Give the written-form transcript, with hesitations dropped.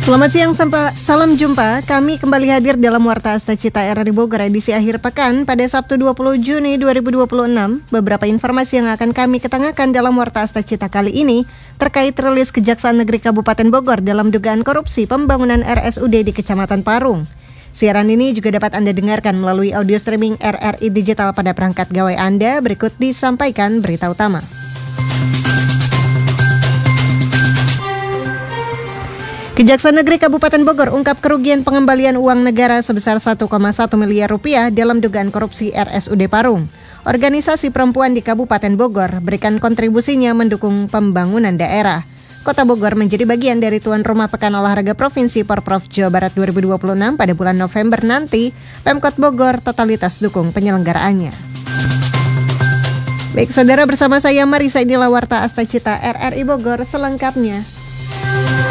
Selamat siang, salam jumpa. Kami kembali hadir dalam Warta Asta Cita RRI Bogor edisi akhir pekan pada Sabtu 20 Juni 2026. Beberapa informasi yang akan kami ketengahkan dalam Warta Asta Cita kali ini terkait rilis Kejaksaan Negeri Kabupaten Bogor dalam dugaan korupsi pembangunan RSUD di Kecamatan Parung. Siaran ini juga dapat Anda dengarkan melalui audio streaming RRI Digital pada perangkat gawai Anda. Berikut disampaikan berita utama. Kejaksaan Negeri Kabupaten Bogor ungkap kerugian pengembalian uang negara sebesar 1,1 miliar rupiah dalam dugaan korupsi RSUD Parung. Organisasi perempuan di Kabupaten Bogor berikan kontribusinya mendukung pembangunan daerah. Kota Bogor menjadi bagian dari tuan rumah Pekan Olahraga Provinsi Porprov Jawa Barat 2026 pada bulan November nanti. Pemkot Bogor totalitas dukung penyelenggaraannya. Baik saudara, bersama saya Marisa, inilah Warta Asta Cita RRI Bogor selengkapnya.